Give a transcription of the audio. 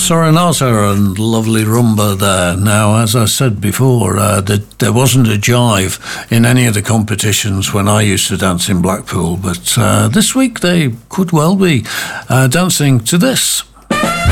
Serenata and lovely rumba there. Now, as I said before, there wasn't a jive in any of the competitions when I used to dance in Blackpool, but this week they could well be dancing to this.